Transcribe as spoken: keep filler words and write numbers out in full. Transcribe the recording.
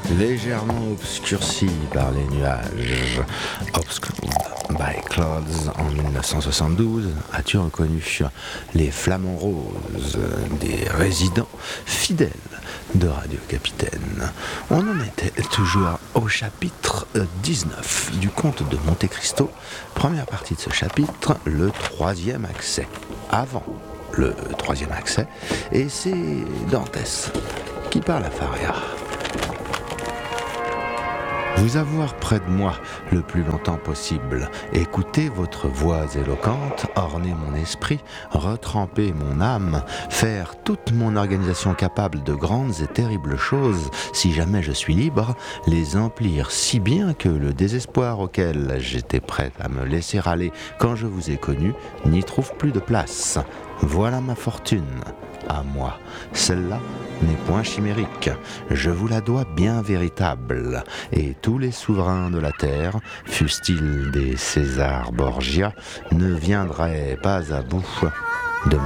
légèrement obscurci par les nuages. Obscured by Clouds en dix-neuf cent soixante-douze, as-tu reconnu les flamants roses des résidents fidèles de Radio Capitaine. On en était toujours au chapitre dix-neuf du conte de Monte Cristo, première partie de ce chapitre, le troisième accès. Avant le troisième accès, et c'est Dantès qui parle à Faria. Vous avoir près de moi le plus longtemps possible, écouter votre voix éloquente, orner mon esprit, retremper mon âme, faire toute mon organisation capable de grandes et terribles choses, si jamais je suis libre, les emplir si bien que le désespoir auquel j'étais prêt à me laisser aller quand je vous ai connu n'y trouve plus de place. Voilà ma fortune, à moi. Celle-là n'est point chimérique, je vous la dois bien véritable, et tous les souverains de la terre, fussent-ils des César Borgia, ne viendraient pas à bout